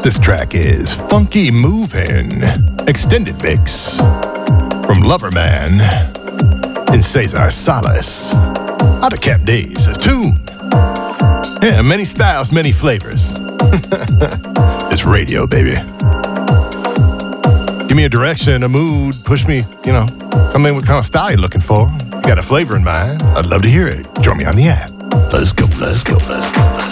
This track is Funky Movin' Extended Mix from Loverman and Cesar Salas out of Camp Dave's tune. Yeah, many styles, many flavors. It's radio, baby. Give me a direction, a mood, push me, come in what kind of style you're looking for. You got a flavor in mind? I'd love to hear it. Join me on the app. Let's go, let's go, let's go, let's go.